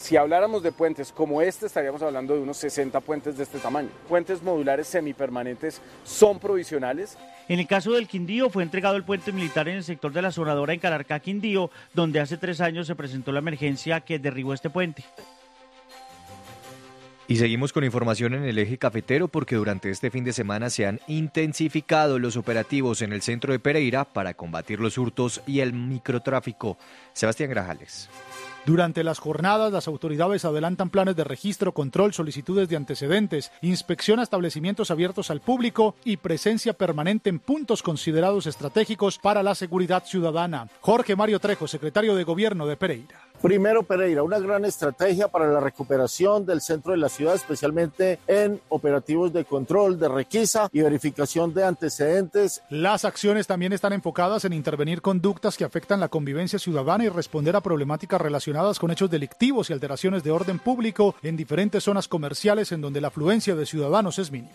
Si habláramos de puentes como este, estaríamos hablando de unos 60 puentes de este tamaño. Puentes modulares semipermanentes son provisionales. En el caso del Quindío, fue entregado el puente militar en el sector de la Sonadora en Calarcá, Quindío, donde hace 3 años se presentó la emergencia que derribó este puente. Y seguimos con información en el eje cafetero porque durante este fin de semana se han intensificado los operativos en el centro de Pereira para combatir los hurtos y el microtráfico. Sebastián Grajales. Durante las jornadas, las autoridades adelantan planes de registro, control, solicitudes de antecedentes, inspección a establecimientos abiertos al público y presencia permanente en puntos considerados estratégicos para la seguridad ciudadana. Jorge Mario Trejo, secretario de Gobierno de Pereira. Primero, Pereira, una gran estrategia para la recuperación del centro de la ciudad, especialmente en operativos de control, de requisa y verificación de antecedentes. Las acciones también están enfocadas en intervenir conductas que afectan la convivencia ciudadana y responder a problemáticas relacionadas con hechos delictivos y alteraciones de orden público en diferentes zonas comerciales en donde la afluencia de ciudadanos es mínima.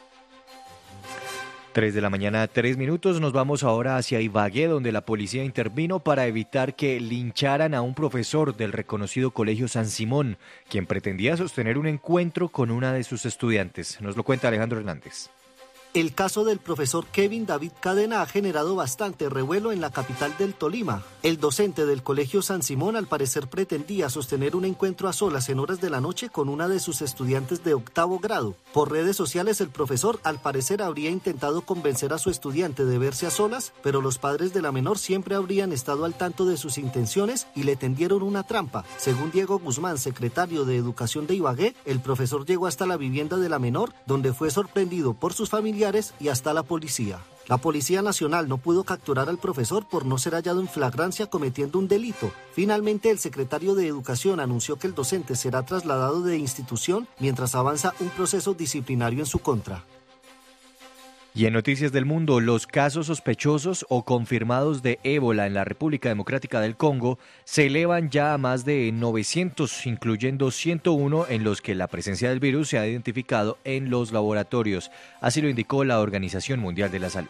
3 de la mañana, 3 minutos. Nos vamos ahora hacia Ibagué, donde la policía intervino para evitar que lincharan a un profesor del reconocido Colegio San Simón, quien pretendía sostener un encuentro con una de sus estudiantes. Nos lo cuenta Alejandro Hernández. El caso del profesor Kevin David Cadena ha generado bastante revuelo en la capital del Tolima. El docente del Colegio San Simón al parecer pretendía sostener un encuentro a solas en horas de la noche con una de sus estudiantes de 8º grado. Por redes sociales el profesor al parecer habría intentado convencer a su estudiante de verse a solas, pero los padres de la menor siempre habrían estado al tanto de sus intenciones y le tendieron una trampa. Según Diego Guzmán, secretario de Educación de Ibagué, el profesor llegó hasta la vivienda de la menor, donde fue sorprendido por sus familiares y hasta la policía. La Policía Nacional no pudo capturar al profesor por no ser hallado en flagrancia cometiendo un delito. Finalmente, el secretario de Educación anunció que el docente será trasladado de institución mientras avanza un proceso disciplinario en su contra. Y en Noticias del Mundo, los casos sospechosos o confirmados de ébola en la República Democrática del Congo se elevan ya a más de 900, incluyendo 101 en los que la presencia del virus se ha identificado en los laboratorios. Así lo indicó la Organización Mundial de la Salud.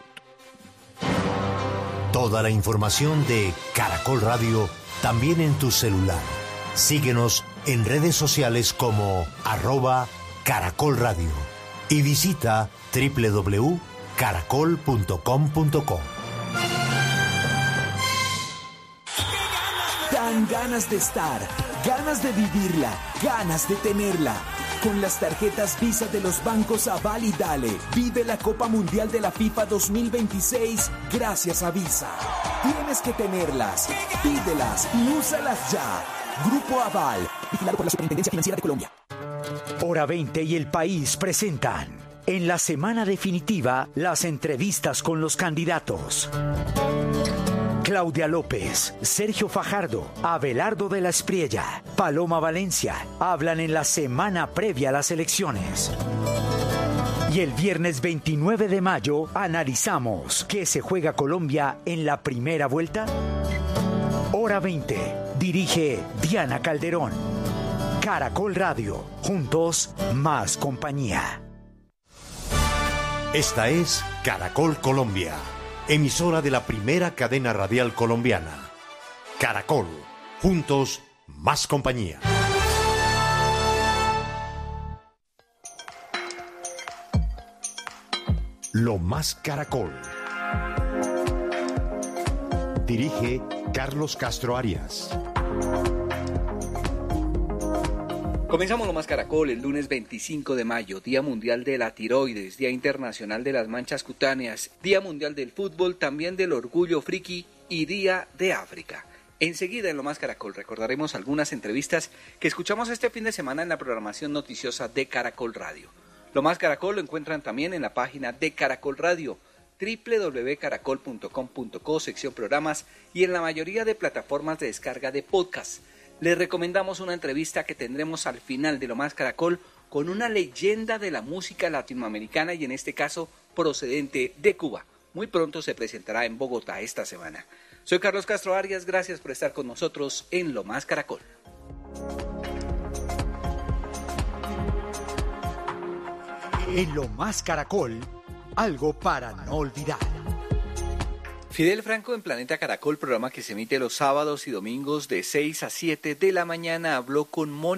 Toda la información de Caracol Radio también en tu celular. Síguenos en redes sociales como @Caracol Radio y visita www.caracol.com.co. Dan ganas de estar, ganas de vivirla, ganas de tenerla. Con las tarjetas Visa de los bancos Aval y Dale, vive la Copa Mundial de la FIFA 2026 gracias a Visa. Tienes que tenerlas, pídelas y úsalas ya. Grupo Aval, vigilado por la Superintendencia Financiera de Colombia. Hora 20 y El País presentan en la semana definitiva las entrevistas con los candidatos. Claudia López, Sergio Fajardo, Abelardo de la Espriella, Paloma Valencia hablan en la semana previa a las elecciones. Y el viernes 29 de mayo analizamos qué se juega Colombia en la primera vuelta. Hora 20, dirige Diana Calderón. Caracol Radio, juntos más compañía. Esta es Caracol Colombia, emisora de la primera cadena radial colombiana. Caracol, juntos más compañía. Lo más Caracol. Dirige Carlos Castro Arias. Comenzamos Lo Más Caracol el lunes 25 de mayo, Día Mundial de la Tiroides, Día Internacional de las Manchas Cutáneas, Día Mundial del Fútbol, también del Orgullo Friki y Día de África. Enseguida en Lo Más Caracol recordaremos algunas entrevistas que escuchamos este fin de semana en la programación noticiosa de Caracol Radio. Lo Más Caracol lo encuentran también en la página de Caracol Radio, www.caracol.com.co, sección programas y en la mayoría de plataformas de descarga de podcast. Les recomendamos una entrevista que tendremos al final de Lo Más Caracol con una leyenda de la música latinoamericana y en este caso procedente de Cuba. Muy pronto se presentará en Bogotá esta semana. Soy Carlos Castro Arias, gracias por estar con nosotros en Lo Más Caracol. En Lo Más Caracol, algo para no olvidar. Fidel Franco en Planeta Caracol, programa que se emite los sábados y domingos de 6 a 7 de la mañana, habló con Mónica